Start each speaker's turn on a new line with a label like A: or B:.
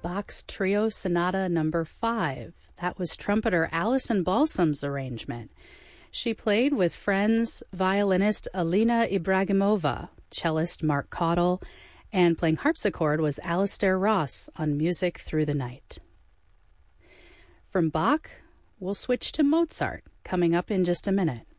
A: Bach's Trio Sonata Number 5. That was trumpeter Alison Balsam's arrangement. She played with friends violinist Alina Ibragimova, cellist Mark Caudill, and playing harpsichord was Alistair Ross on Music Through the Night. From Bach, we'll switch to Mozart, coming up in just a minute.